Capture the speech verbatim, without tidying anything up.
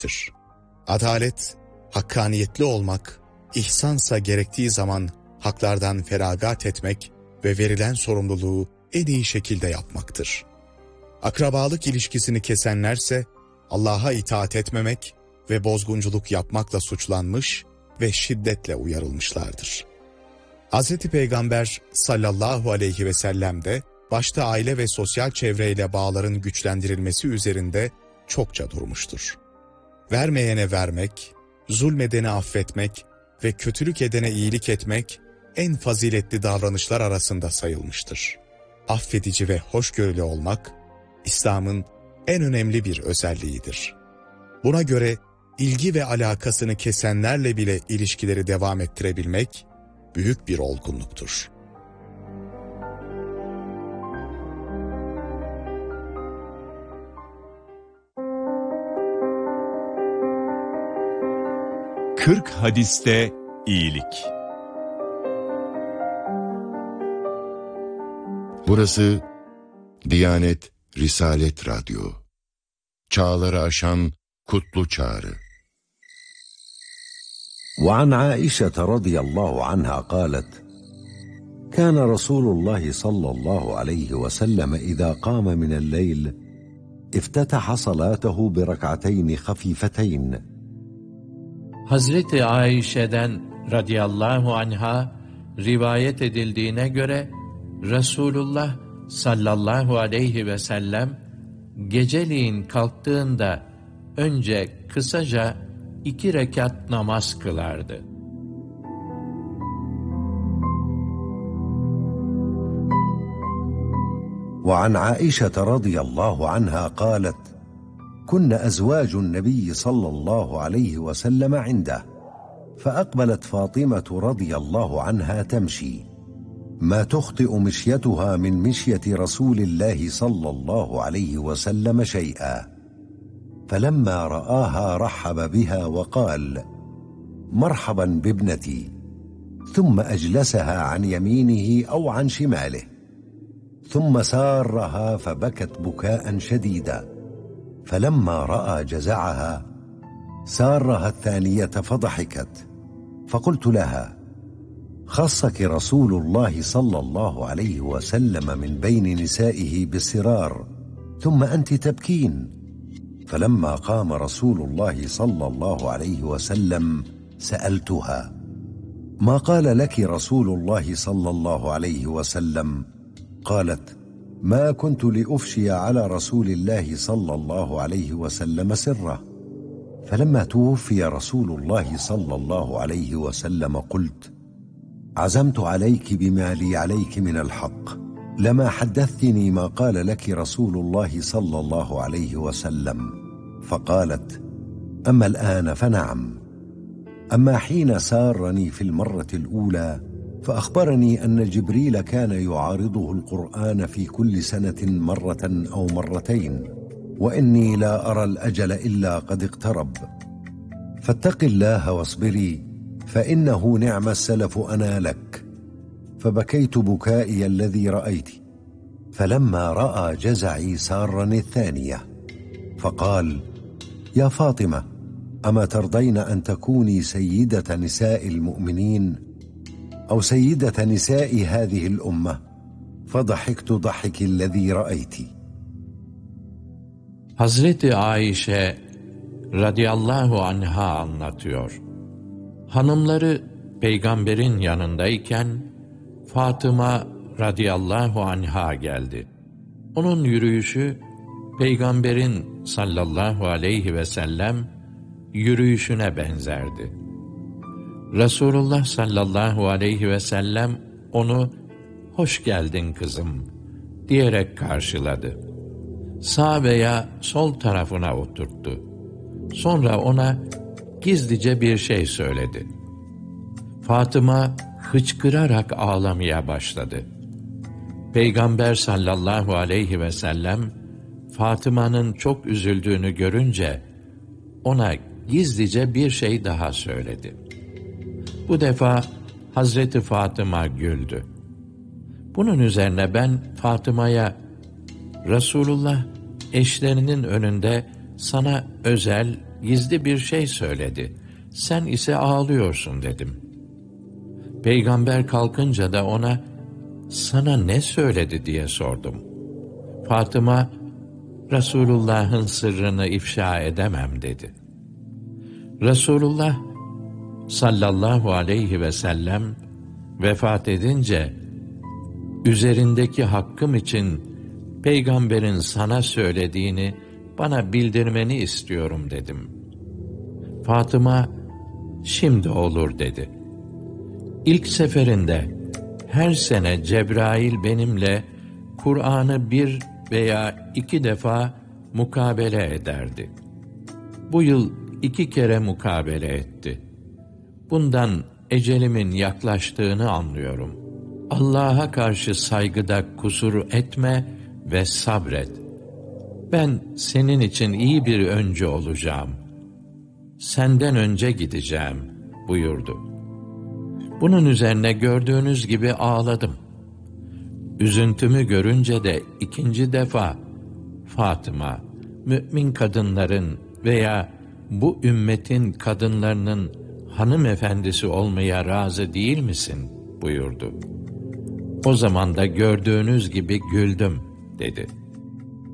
etmektir. Adalet, hakkaniyetli olmak, ihsansa gerektiği zaman haklardan feragat etmek ve verilen sorumluluğu en iyi şekilde yapmaktır. Akrabalık ilişkisini kesenlerse Allah'a itaat etmemek ve bozgunculuk yapmakla suçlanmış ve şiddetle uyarılmışlardır. Hazreti Peygamber sallallahu aleyhi ve sellem de başta aile ve sosyal çevreyle bağların güçlendirilmesi üzerinde çokça durmuştur. Vermeyene vermek, zulmedeni affetmek ve kötülük edene iyilik etmek en faziletli davranışlar arasında sayılmıştır. Affedici ve hoşgörülü olmak, İslam'ın en önemli bir özelliğidir. Buna göre ilgi ve alakasını kesenlerle bile ilişkileri devam ettirebilmek büyük bir olgunluktur. kırk hadiste iyilik. Burası Diyanet Risalet Radyo. Çağları aşan kutlu çağrı. وعن عائشة رضي الله عنها قالت: كان رسول الله صلى الله عليه وسلم إذا قام من الليل افتتح صلاته بركعتين خفيفتين. Hazreti Ayşe'den radıyallahu anha rivayet edildiğine göre Resulullah sallallahu aleyhi ve sellem geceliğin kalktığında önce kısaca iki rekat namaz kılardı. وعن عائشة رضي الله عنها قالت: كن أزواج النبي صلى الله عليه وسلم عنده فأقبلت فاطمة رضي الله عنها تمشي ما تخطئ مشيتها من مشية رسول الله صلى الله عليه وسلم شيئا، فلما رآها رحب بها وقال: مرحبا بابنتي، ثم أجلسها عن يمينه أو عن شماله، ثم سارها فبكت بكاء شديدا، فلما رأى جزعها سارها الثانية فضحكت، فقلت لها: خصك رسول الله صلى الله عليه وسلم من بين نسائه بسرار ثم أنت تبكين. فلما قام رسول الله صلى الله عليه وسلم سألتها: ما قال لك رسول الله صلى الله عليه وسلم؟ قالت: ما كنت لأفشي على رسول الله صلى الله عليه وسلم سره، فلما توفي رسول الله صلى الله عليه وسلم قلت: عزمت عليك بما لي عليك من الحق، لما حدثتني ما قال لك رسول الله صلى الله عليه وسلم. فقالت: أما الآن فنعم، أما حين سارني في المرة الأولى فأخبرني أن جبريل كان يعارضه القرآن في كل سنة مرة أو مرتين، وإني لا أرى الأجل إلا قد اقترب، فاتق الله واصبري فإنه نعم السلف أنا لك. فبكيت بكائي الذي رأيت، فلما رأى جزعي سارني الثانية، فقال: يا فاطمة، أما ترضين أن تكوني سيدة نساء المؤمنين أو سيدة نساء هذه الأمة؟ فضحكت ضحك الذي رأيت. Hazreti Ayşe radıyallahu anha anlatıyor. Hanımları peygamberin yanındayken Fatıma radıyallahu anha geldi. Onun yürüyüşü peygamberin sallallahu aleyhi ve sellem yürüyüşüne benzerdi. Resulullah sallallahu aleyhi ve sellem onu "Hoş geldin kızım" diyerek karşıladı. Sağ veya sol tarafına oturttu. Sonra ona gizlice bir şey söyledi. Fatıma hıçkırarak ağlamaya başladı. Peygamber sallallahu aleyhi ve sellem Fatıma'nın çok üzüldüğünü görünce ona gizlice bir şey daha söyledi. Bu defa Hazreti Fatıma güldü. Bunun üzerine ben Fatıma'ya, Resulullah eşlerinin önünde sana özel gizli bir şey söyledi. Sen ise ağlıyorsun dedim. Peygamber kalkınca da ona, sana ne söyledi diye sordum. Fatıma, Resulullah'ın sırrını ifşa edemem dedi. Resulullah sallallahu aleyhi ve sellem vefat edince, üzerindeki hakkım için peygamberin sana söylediğini bana bildirmeni istiyorum dedim. Fatıma, şimdi olur dedi. İlk seferinde her sene Cebrail benimle Kur'an'ı bir veya iki defa mukabele ederdi. Bu yıl iki kere mukabele etti. Bundan ecelimin yaklaştığını anlıyorum. Allah'a karşı saygıda kusur etme ve sabret. Ben senin için iyi bir öncü olacağım. Senden önce gideceğim buyurdu. Bunun üzerine gördüğünüz gibi ağladım. Üzüntümü görünce de ikinci defa, Fatıma, mümin kadınların veya bu ümmetin kadınlarının hanımefendisi olmaya razı değil misin buyurdu. O zaman da gördüğünüz gibi güldüm dedi.